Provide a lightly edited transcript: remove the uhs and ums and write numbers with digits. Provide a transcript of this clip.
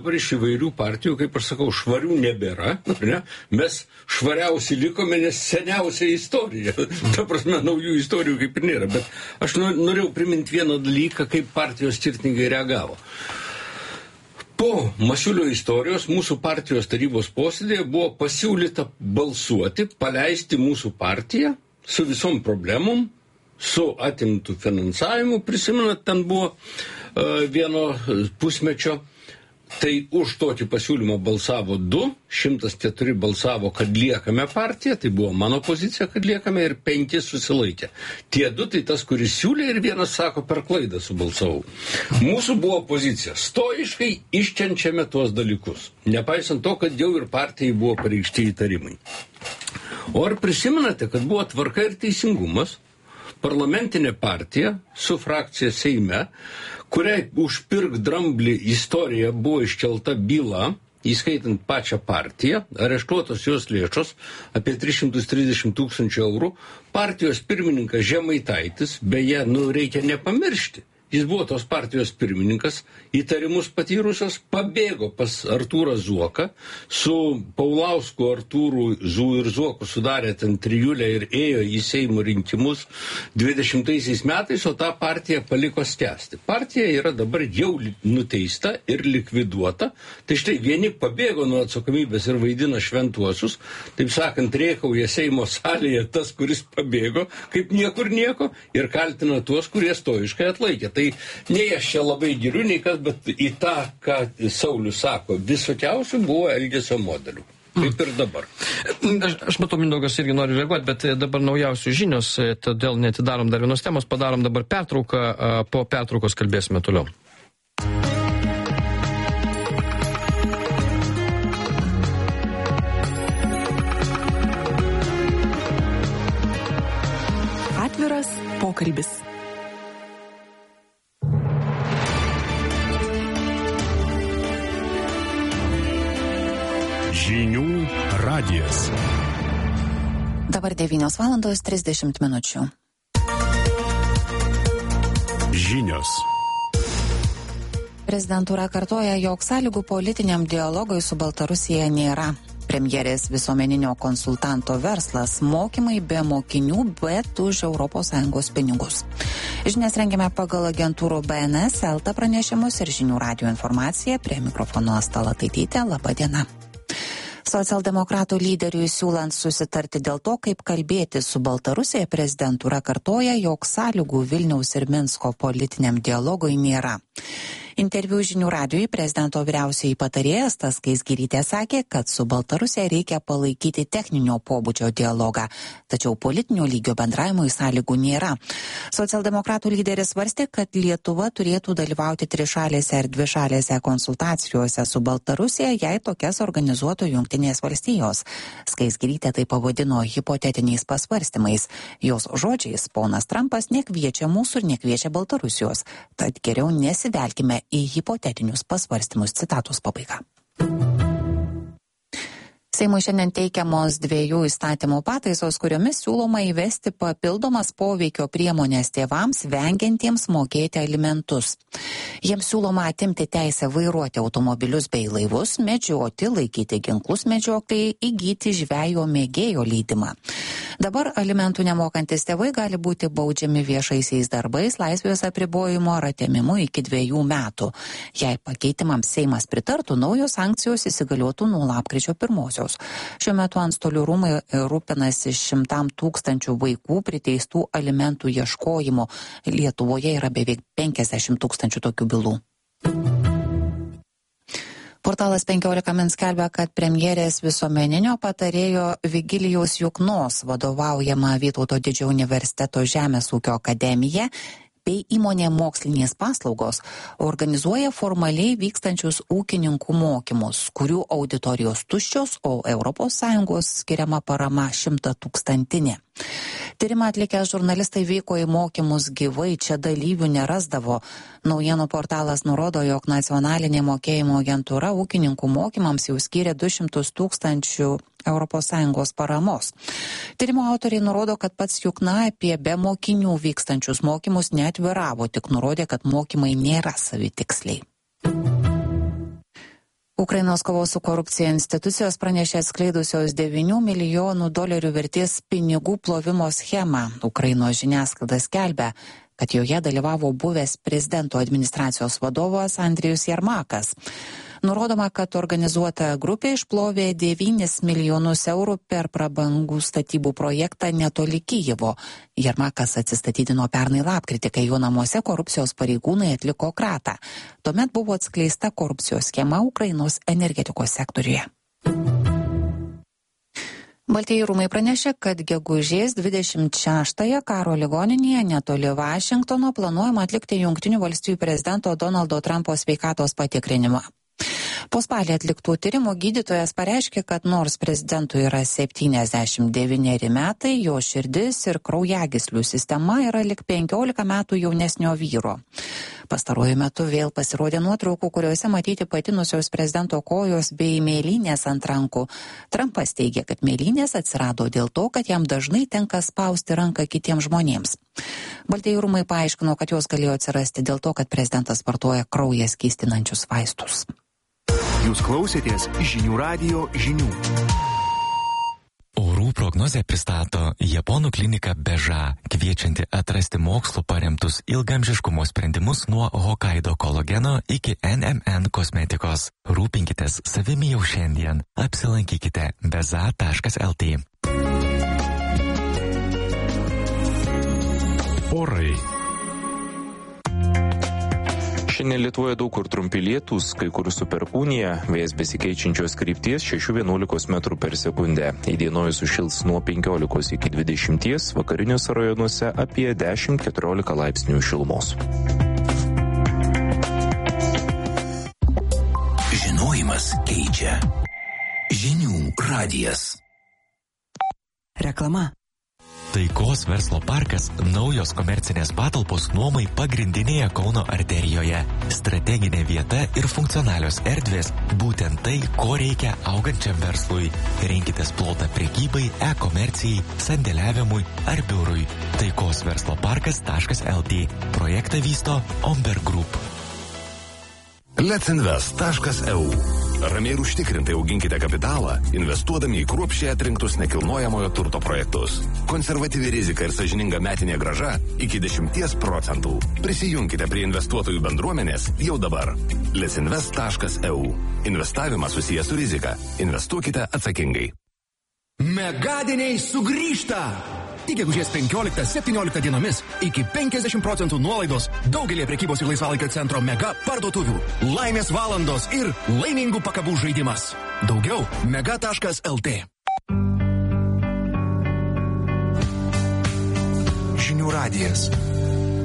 Dabar iš įvairių partijų, kaip aš sakau, švarių nebėra, ne? Mes švariausi likome, nes seniausia istorija. Ta prasme, naujų istorijų kaip ir nėra. Bet aš norėjau priminti vieną dalyką, kaip partijos skirtingai reagavo. Po Masiulio istorijos mūsų partijos tarybos posėdėje buvo pasiūlyta balsuoti, paleisti mūsų partiją su visom problemom, su atimtų finansavimu. Prisimenat, ten buvo vieno pusmečio. Tai už tokį pasiūlymą balsavo 2, 104 balsavo, kad liekame partiją, tai buvo mano pozicija, kad liekame, ir 5 susilaikė. Tie 2, tai tas, kuris siūlė, ir vienas sako, per klaidą subalsavau. Mūsų buvo pozicija, stoiškai iškenčiame tuos dalykus, nepaisant to, kad jau ir partijai buvo pareikšti įtarimai. O ar prisimenate, kad buvo Tvarka ir teisingumas, parlamentinė partija su frakcija Seime, kuriai užpirk dramblį istorija buvo iškelta byla, įskaitant pačią partiją, areštuotos jos lėšos apie 330 000 eurų, partijos pirmininkas Žemaitaitis, beje, reikia nepamiršti, jis buvo tos partijos pirmininkas, įtarimus patyrusios, pabėgo pas Artūrą Zuoką, su Paulausku, Artūru ir Zuoku sudarė ten trijulę ir ėjo į Seimo rinkimus 20 metais, o tą partiją paliko skęsti. Partija yra dabar jau nuteista ir likviduota, tai štai vieni pabėgo nuo atsakomybės ir vaidina šventuosius, taip sakant, rėkauja Seimo salėje tas, kuris pabėgo, kaip niekur nieko, ir kaltina tuos, kurie stoiškai atlaikė. Tai nei aš čia labai giriu, nei kas, bet į tą, ką Saulius sako, visokiausių buvo elgesio modelių. Kaip ir dabar. Aš matau, Mindaugas irgi nori reaguoti, bet dabar naujausių žinios, todėl netidarom dar vienos temos, padarom dabar pertrauką, po pertraukos kalbėsime toliau. Atviras pokalbis. Žinių radijas. Dabar 9:30 minučių. Žinios. Prezidentūra kartoja, jog sąlygų politiniam dialogui su Baltarusija nėra. Premjerės visuomeninio konsultanto verslas - mokymai be mokinių, bet už ES pinigus. Žinias rengiame pagal agentūrų BNS, LT pranešimus ir Žinių radijo informaciją. Prie mikrofono Asta Lataitytė. Labą dieną. Socialdemokratų lyderiui siūlant susitarti dėl to, kaip kalbėti su Baltarusija, prezidentūra kartoja, jog sąlygų Vilniaus ir Minsko politiniam dialogui nėra. Interviu Žinių radijui prezidento vyriausioji patarėja Asta Skaisgirytė sakė, kad su Baltarusija reikia palaikyti techninio pobūdžio dialogą, tačiau politinio lygio bendravimui sąlygų nėra. Socialdemokratų lyderis svarstė, kad Lietuva turėtų dalyvauti trišalėse ir dvišalėse konsultacijose su Baltarusija, jei tokias organizuotų Jungtinės valstijos. Skaisgirytė tai pavadino hipotetiniais pasvarstymais. Jos žodžiais, ponas Trumpas nekviečia mūsų ir nekviečia Baltarusijos, tad geriau nesivelkime į hipotetinius pasvarstymus. Citatos pabaiga. Seimui šiandien teikiamos 2 įstatymų pataisos, kuriomis siūloma įvesti papildomas poveikio priemonės tėvams vengiantiems mokėti alimentus. Jiems siūloma atimti teisę vairuoti automobilius bei laivus, medžioti, laikyti ginklus medžioklei, įgyti žvejo mėgėjo leidimą. Dabar alimentų nemokantis tėvai gali būti baudžiami viešaisiais darbais, laisvės apribojimo ar atėmimu iki 2 metų. Jei pakeitimams Seimas pritartų, naujos sankcijos įsigaliotų nuo lapkričio 1. Šiuo metu Antstolių rūmai rūpinasi 100 000 vaikų priteistų alimentų ieškojimu. Lietuvoje yra beveik 50 000 tokių bylų. Portalas 15 min skelbia, kad premjerės visuomeninio patarėjo Vigilijaus Juknos vadovaujama Vytauto Didžiojo universiteto Žemės ūkio akademija bei įmonė Mokslinės paslaugos organizuoja formaliai vykstančius ūkininkų mokymus, kurių auditorijos tuščios, o ES skiriama parama 100 000. Tyrimą atlikę žurnalistai vyko į mokymus gyvai, čia dalyvių nerasdavo. Naujienų portalas nurodo, jog nacionalinė mokėjimo agentūra ūkininkų mokymams jau skyrė 200 000 ES paramos. Tyrimo autoriai nurodo, kad pats Jukna apie be mokinių vykstančius mokymus neatviravo, tik nurodė, kad mokymai nėra savitiksliai. Ukrainos kovos su korupcija institucijos pranešė atskleidusios $9 milijonų vertės pinigų plovimo schemą. Ukrainos žiniasklaida skelbia, kad joje dalyvavo buvęs prezidento administracijos vadovas Andrijus Jermakas. Nurodoma, kad organizuota grupė išplovė €9 milijonus per prabangų statybų projektą netoli Kijevo. Jermakas atsistatydino pernai lapkritį, kai jo namuose korupcijos pareigūnai atliko kratą. Tuomet buvo atskleista korupcijos schema Ukrainos energetikos sektoriuje. Baltieji rūmai pranešė, kad gegužės 26-ąją karo ligoninėje netoli Vašingtono planuojama atlikti Jungtinių valstijų prezidento Donaldo Trumpo sveikatos patikrinimą. Po spalį atliktų tyrimų gydytojas pareiškė, kad nors prezidentui yra 79 metai, jo širdis ir kraujagyslių sistema yra lik 15 metų jaunesnio vyro. Pastaruoju metu vėl pasirodė nuotraukų, kuriuose matyti patinusios prezidento kojos bei mėlynės ant rankų. Trumpas teigia, kad mėlynės atsirado dėl to, kad jam dažnai tenka spausti ranką kitiems žmonėms. Baltieji rūmai paaiškino, kad jos galėjo atsirasti dėl to, kad prezidentas vartoja kraują skystinančius vaistus. Jūs klausėtės Žinių radijo žinių. Orų prognozę pristato Japonų klinika Beža, kviečianti atrasti mokslu paremtus ilgamžiškumo sprendimus nuo Hokkaido kolageno iki NMN kosmetikos. Rūpinkitės savimi jau šiandien. Apsilankykite beza.lt. Orai. Šiandien Lietuvoje daug kur trumpi lietūs, kai kur su perkūnija, vėjas besikeičiančios krypties 6–11 metrų per sekundę. Įdienojus sušils nuo 15 iki 20, vakariniuose rajonuose apie 10–14 laipsnių šilumos. Žinojimas keičia. Žinių radijas. Reklama. Taikos verslo parkas – naujos komercinės patalpos nuomai pagrindinėje Kauno arterijoje. Strateginė vieta ir funkcionalios erdvės – būtent tai, ko reikia augančiam verslui. Rinkitės plotą prekybai, e-komercijai, sandėliavimui ar biurui. taikosversloparkas.lt. Projektą vysto Omberg Group. Letsinvest.eu. Ramiai ir užtikrintai auginkite kapitalą, investuodami į kruopščiai atrinktus nekilnojamojo turto projektus. Konservatyvi rizika ir sąžininga metinė grąža iki 10%. Prisijunkite prie investuotojų bendruomenės jau dabar. Letsinvest.eu. Investavimas susijęs su rizika. Investuokite atsakingai. Megadieniai sugrįžta! Tik gegužės 15–17 dienomis iki 50% nuolaidos daugelį prekybos ir laisvalaikio centro mega parduotuvių. Laimės valandos ir laimingų pakabų žaidimas. Daugiau mega.lt. Žinių radijas.